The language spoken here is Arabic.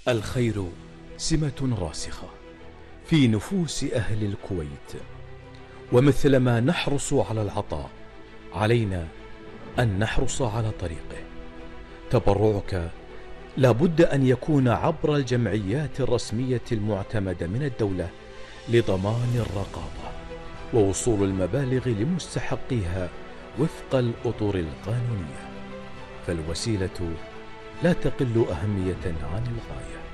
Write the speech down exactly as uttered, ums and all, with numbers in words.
الخير سمة راسخة في نفوس أهل الكويت، ومثلما نحرص على العطاء علينا أن نحرص على طريقه. تبرعك لابد أن يكون عبر الجمعيات الرسمية المعتمدة من الدولة لضمان الرقابة ووصول المبالغ لمستحقيها وفق الأطر القانونية، فالوسيلة لا تقل أهمية عن الغاية.